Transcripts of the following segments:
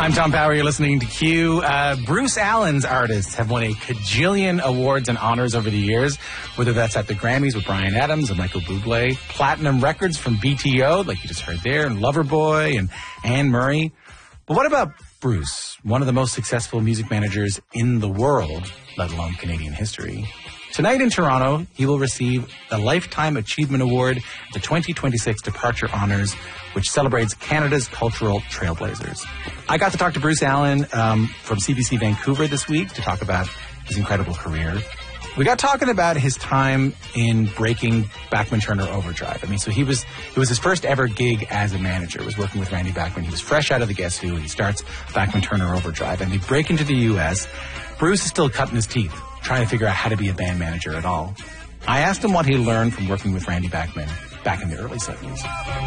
I'm Tom Power. You're listening to Q. Bruce Allen's artists have won a cajillion awards and honors over the years, whether that's at the Grammys with Bryan Adams and Michael Bublé, platinum records from BTO, like you just heard there, and Loverboy and Anne Murray. But what about Bruce, one of the most successful music managers in the world, let alone Canadian history? Tonight in Toronto, he will receive a Lifetime Achievement Award at the 2026 Departure Honours, which celebrates Canada's cultural trailblazers. I got to talk to Bruce Allen from CBC Vancouver this week to talk about his incredible career. We got talking about his time in breaking Bachman Turner Overdrive. I mean, so it was his first ever gig as a manager. It was working with Randy Bachman. He was fresh out of the Guess Who. He starts Bachman Turner Overdrive, and they break into the U.S. Bruce is still cutting his teeth, trying to figure out how to be a band manager at all. I asked him what he learned from working with Randy Bachman back in the early 70s.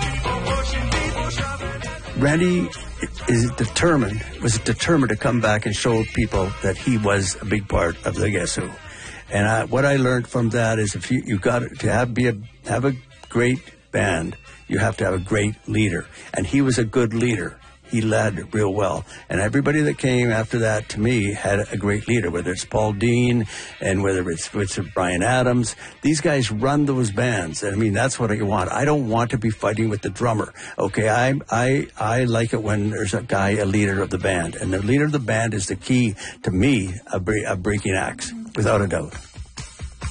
Randy was determined to come back and show people that he was a big part of the Guess Who. And what I learned from that is if you got to have a great band, you have to have a great leader. And he was a good leader. He led real well. And everybody that came after that, to me, had a great leader, whether it's Paul Dean and whether it's Bryan Adams. These guys run those bands. And I mean, that's what I want. I don't want to be fighting with the drummer. Okay, I like it when there's a leader of the band. And the leader of the band is the key, to me, of breaking acts, without a doubt.